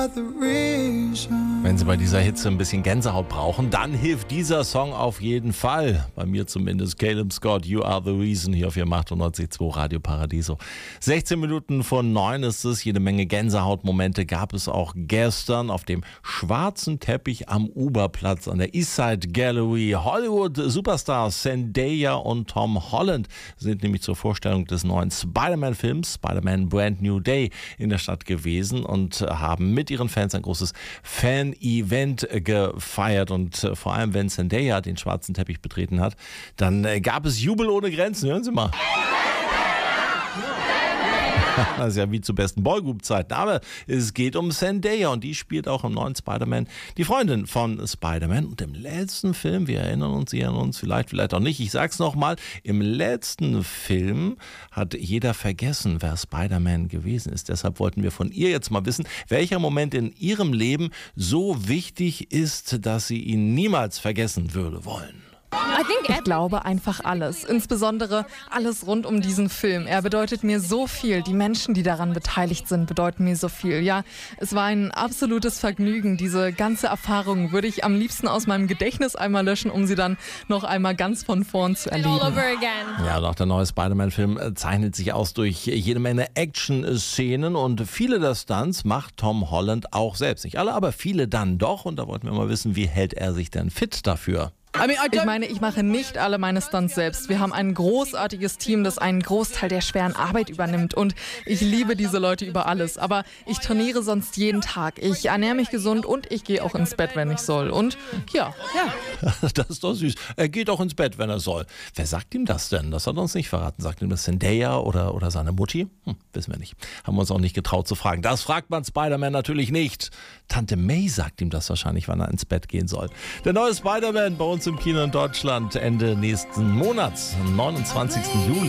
are the reason. Wenn Sie bei dieser Hitze ein bisschen Gänsehaut brauchen, dann hilft dieser Song auf jeden Fall. Bei mir zumindest. Caleb Scott, You Are The Reason, hier auf Ihrem 98.2 Radio Paradiso. 16 Minuten vor 9 ist es. Jede Menge Gänsehautmomente gab es auch gestern auf dem schwarzen Teppich am Uberplatz an der Eastside Gallery. Hollywood-Superstars Zendaya und Tom Holland sind nämlich zur Vorstellung des neuen Spider-Man-Films Spider-Man Brand New Day in der Stadt gewesen und haben mit ihren Fans ein großes Fan-Event gefeiert. Und vor allem, wenn Zendaya den schwarzen Teppich betreten hat, dann gab es Jubel ohne Grenzen. Hören Sie mal. Das ist ja wie zu besten Boygroup-Zeiten. Aber es geht um Zendaya und die spielt auch im neuen Spider-Man die Freundin von Spider-Man. Und im letzten Film, wir erinnern uns, Sie erinnern uns vielleicht auch nicht, ich sag's nochmal, im letzten Film hat jeder vergessen, wer Spider-Man gewesen ist. Deshalb wollten wir von ihr jetzt mal wissen, welcher Moment in ihrem Leben so wichtig ist, dass sie ihn niemals vergessen würde wollen. Ich glaube einfach alles, insbesondere alles rund um diesen Film. Er bedeutet mir so viel, die Menschen, die daran beteiligt sind, bedeuten mir so viel. Ja, es war ein absolutes Vergnügen. Diese ganze Erfahrung würde ich am liebsten aus meinem Gedächtnis einmal löschen, um sie dann noch einmal ganz von vorn zu erleben. Ja, und auch der neue Spider-Man-Film zeichnet sich aus durch jede Menge Action-Szenen und viele der Stunts macht Tom Holland auch selbst. Nicht alle, aber viele dann doch. Und da wollten wir mal wissen, wie hält er sich denn fit dafür? Ich mache nicht alle meine Stunts selbst. Wir haben ein großartiges Team, das einen Großteil der schweren Arbeit übernimmt. Und ich liebe diese Leute über alles. Aber ich trainiere sonst jeden Tag. Ich ernähre mich gesund und ich gehe auch ins Bett, wenn ich soll. Und ja. Das ist doch süß. Er geht auch ins Bett, wenn er soll. Wer sagt ihm das denn? Das hat er uns nicht verraten. Sagt ihm das Zendaya oder seine Mutti? Wissen wir nicht. Haben wir uns auch nicht getraut zu fragen. Das fragt man Spider-Man natürlich nicht. Tante May sagt ihm das wahrscheinlich, wann er ins Bett gehen soll. Der neue Spider-Man bei uns im Kino in Deutschland Ende nächsten Monats, am 29. Juli.